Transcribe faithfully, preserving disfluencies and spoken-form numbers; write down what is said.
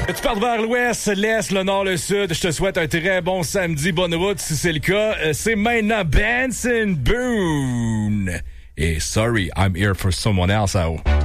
Tu pars vers l'ouest, l'est, le nord, le sud. Je te souhaite un très bon samedi, bonne route si c'est le cas. C'est maintenant Benson Boone. Et sorry, I'm here for someone else.